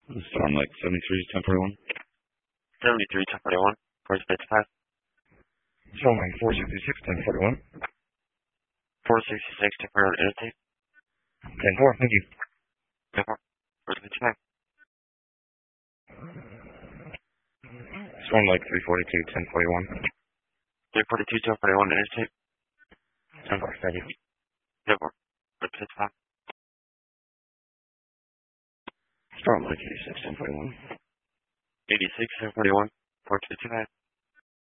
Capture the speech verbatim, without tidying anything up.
Storm Lake seventy-three, ten forty-one. seventy-three, ten forty-one. four sixty-five. Storm Lake four sixty-six, ten forty-one. four sixty-six, ten forty-one, interstate. ten four, thank you. ten four. four sixty-five. Storm Lake three forty-two, ten forty-one. three forty-two, ten forty-one, interstate. ten four, thank you. ten four. four sixty-five. Storm Lake eighty-six, ten forty-one. eighty-six, ten forty-one. four sixty-five.